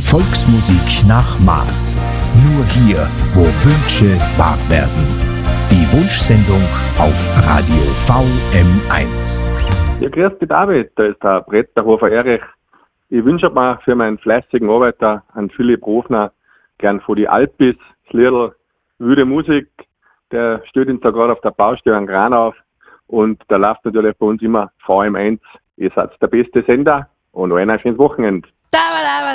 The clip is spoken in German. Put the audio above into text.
Volksmusik nach Maß. Nur hier, wo Wünsche wahr werden. Die Wunschsendung auf Radio VM1. Ja, grüß dich David, da ist der Bretterhofer Erich. Ich wünsche mir für meinen fleißigen Arbeiter, an Philipp Hofner, gern von die Alpis, das Liedl Wüde Musik. Der stellt uns da gerade auf der Baustelle einen Kran auf und der läuft natürlich bei uns immer VM1. Ihr seid der beste Sender und ein schönes Wochenende.